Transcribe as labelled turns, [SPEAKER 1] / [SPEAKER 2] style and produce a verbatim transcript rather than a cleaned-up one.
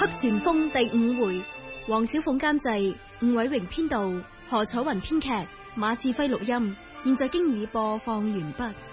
[SPEAKER 1] 黑旋風第五回，黃小鳳監製，吳偉榮編導，何彩雲編劇，馬志輝錄音。現在經已播放完畢。